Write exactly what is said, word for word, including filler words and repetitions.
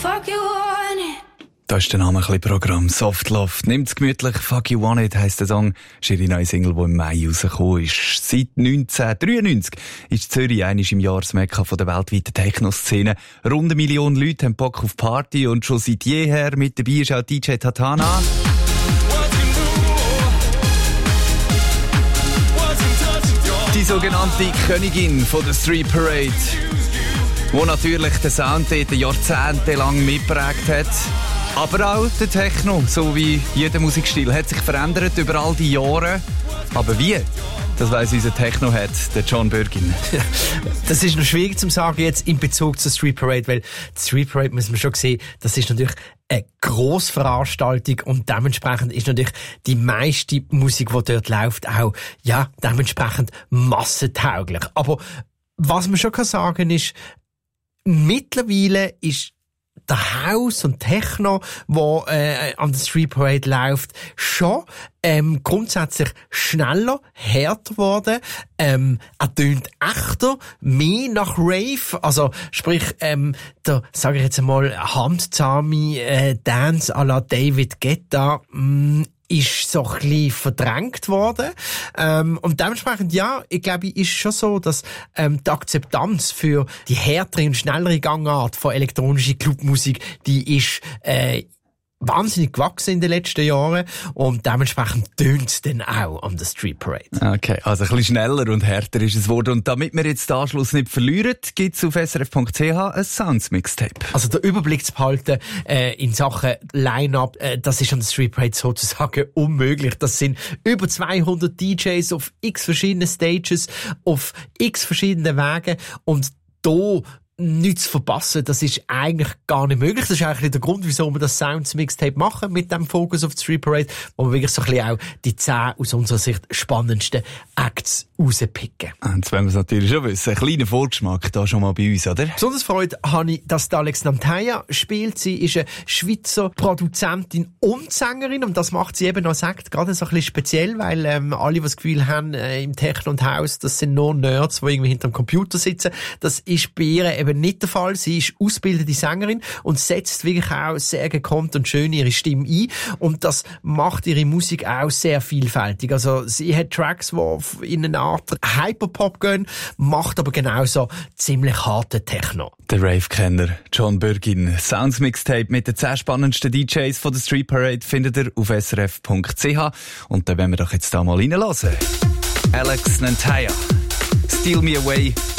Fuck you want it. Das ist der Name, ein bisschen Programm. Soft Love. Nimmt's gemütlich. Fuck You Want It heisst der Song. Das ist ihre neue Single, die im Mai rausgekommen ist. Seit neunzehnhundertdreiundneunzig ist Zürich einisch im Jahr das Mekka von der weltweiten Techno-Szene. Rund eine Million Leute haben Bock auf Party und schon seit jeher mit dabei ist auch D J Tatana. Die sogenannte Königin von der Street Parade, wo natürlich den Sound dort jahrzehntelang mitgeprägt hat. Aber auch der Techno, so wie jeder Musikstil, hat sich verändert über all die Jahre. Aber wie? Das weiss unser Techno-Head, der John Bürgin. Das ist noch schwierig zu sagen jetzt in Bezug zur Street Parade, weil die Street Parade, muss man schon sehen, das ist natürlich eine Grossveranstaltung und dementsprechend ist natürlich die meiste Musik, die dort läuft, auch ja dementsprechend massentauglich. Aber was man schon kann sagen ist, mittlerweile ist der House und Techno, wo äh, an der Street Parade läuft, schon ähm, grundsätzlich schneller, härter geworden. Ähm, er tönt echter, mehr nach Rave. Also sprich, ähm, der, sage ich jetzt einmal, handzahme äh, Dance à la David Guetta mh, ist so ein bisschen verdrängt worden. Ähm, und dementsprechend, ja, ich glaube, ist schon so, dass ähm, die Akzeptanz für die härtere und schnellere Gangart von elektronischer Clubmusik, die ist äh, wahnsinnig gewachsen in den letzten Jahren und dementsprechend tönt es dann auch an der Street Parade. Okay, also ein bisschen schneller und härter ist es geworden. Und damit wir jetzt den Anschluss nicht verlieren, gibt es auf s r f punkt c h ein Sounds-Mixtape. Also der Überblick zu behalten äh, in Sachen Line-Up, äh, das ist an der Street Parade sozusagen unmöglich. Das sind über zweihundert D Js auf x verschiedenen Stages, auf x verschiedenen Wegen und da nichts zu verpassen, das ist eigentlich gar nicht möglich. Das ist eigentlich der Grund, wieso wir das Sounds-Mixtape machen, mit dem Fokus auf die Street Parade, wo wir wirklich so ein bisschen auch die zehn aus unserer Sicht spannendsten Acts rauspicken. Und das wollen wir es natürlich schon wissen. Ein kleiner Vorgeschmack da schon mal bei uns, oder? Besonders Freude habe ich, dass Alex Nantaya spielt. Sie ist eine Schweizer Produzentin und Sängerin und das macht sie eben noch, sagt, gerade so ein bisschen speziell, weil ähm, alle, die das Gefühl haben, äh, im Techno und House, das sind nur Nerds, die irgendwie hinter dem Computer sitzen. Das ist bei ihr eben nicht der Fall. Sie ist ausgebildete Sängerin und setzt wirklich auch sehr gekonnt und schön ihre Stimme ein. Und das macht ihre Musik auch sehr vielfältig. Also sie hat Tracks, die in eine Art Hyperpop gehen, macht aber genauso ziemlich harten Techno. Der Rave-Kenner John Bürgin. Sounds Mixtape mit den zehn spannendsten D Js von der Street Parade findet ihr auf s r f punkt c h. Und da werden wir doch jetzt da mal reinlassen. Alex Nantaya, Steal Me Away.